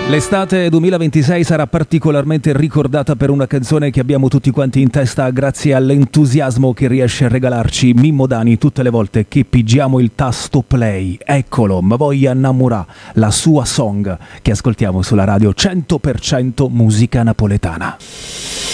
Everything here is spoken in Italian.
L'estate 2026 sarà particolarmente ricordata per una canzone che abbiamo tutti quanti in testa grazie all'entusiasmo che riesce a regalarci Mimmo Dani tutte le volte che pigiamo il tasto play. Eccolo, Ma voglia innamorà, la sua song che ascoltiamo sulla radio 100% musica napoletana.